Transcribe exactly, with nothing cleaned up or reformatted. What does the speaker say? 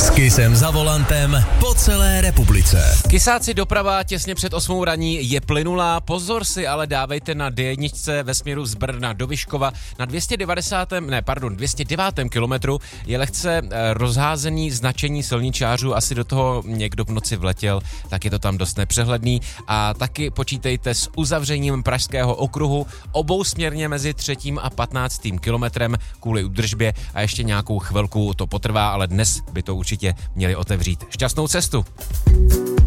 S Kissem za volantem po celé republice. Kysáci, doprava těsně před osmou raní je plynulá, pozor si ale dávejte na dé jedna ve směru z Brna do Vyškova. Na dvě stě devadesát, ne, pardon, dvě stě devět kilometru je lehce rozházený značení silničářů, asi do toho někdo v noci vletěl, tak je to tam dost nepřehledný a taky počítejte s uzavřením Pražského okruhu obousměrně mezi třetím a patnáctým kilometrem kvůli údržbě a ještě nějakou chvilku to potrvá, ale dnes by to určitě měli otevřít. Šťastnou cestu!